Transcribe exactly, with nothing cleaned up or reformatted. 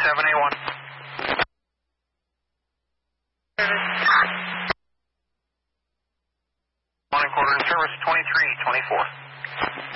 seven A one. One and quarter in service, twenty-three twenty-four.